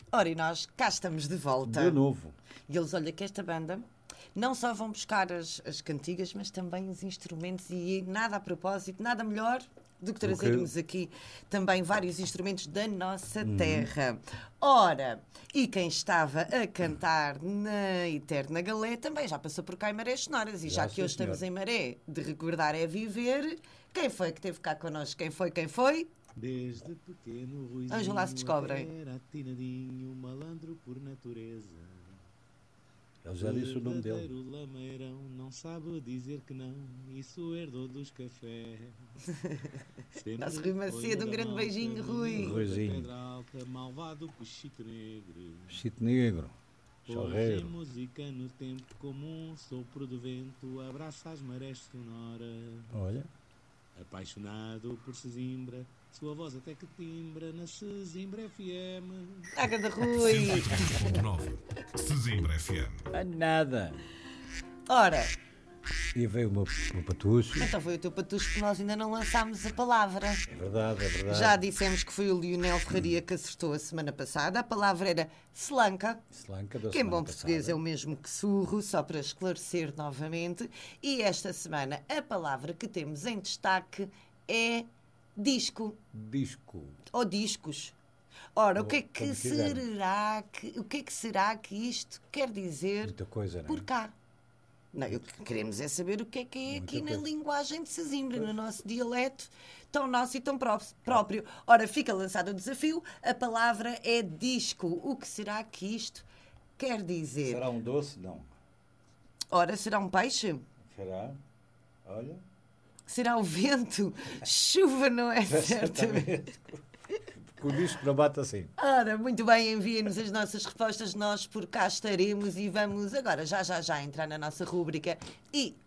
Ora, e nós cá estamos de volta. De novo. E eles, olha que esta banda não só vão buscar as cantigas, mas também os instrumentos, e nada a propósito, nada melhor do que trazermos aqui também vários instrumentos da nossa terra. Ora, e quem estava a cantar na Eterna Galé também já passou por cá em Marés Sonoras, e já que hoje estamos em Maré, de recordar é viver. Quem foi que esteve cá connosco? Quem foi? Desde pequeno Ruizinho Vamos lá se descobrem. era atinadinho, malandro por natureza. Eu já disse o nome dele. Verdadeiro lameirão, não sabe dizer que não, isso herdou dos cafés. Nosso Rui Macedo, um grande beijinho, Rui. Ruizinho. Pedra alta, malvado puxito negro. Chito negro. Hoje em Chorreiro. música no tempo comum, sopro do vento, abraça as marés sonoras. Olha. Apaixonado por Sesimbra, sua voz até que timbra na Sesimbra FM. Água Rui. 106.9 Sesimbra FM. Ah, nada. Ora, E veio uma patucho. então foi o teu patucho que nós ainda não lançámos a palavra. É verdade, é verdade. Já dissemos que foi o Lionel Ferraria que acertou a semana passada. A palavra era selanca, Slanca da que em bom semana português passada. é o mesmo que surro, só para esclarecer novamente. E esta semana a palavra que temos em destaque é disco, Disco. ou discos. Ora, Como quiserem. o que é que será que isto quer dizer Muita coisa, não é? por cá? Não, o que queremos é saber o que é aqui Muita na coisa. linguagem de Sesimbra, no nosso dialeto tão nosso e tão próprio. Ora, fica lançado o desafio, a palavra é disco. O que será que isto quer dizer? Será um doce? Não. Ora, será um peixe? Será? Olha. Será o vento? Chuva, não é certamente. Exatamente. Porque o disco não bate assim. Ora, muito bem, enviem-nos as nossas respostas, nós por cá estaremos e vamos agora já entrar na nossa rúbrica e